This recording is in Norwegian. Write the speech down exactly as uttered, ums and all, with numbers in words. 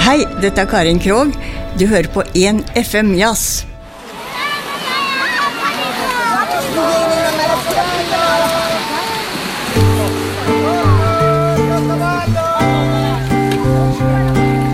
Hei, dette er Karin Krog. Du hører på en F M Jazz.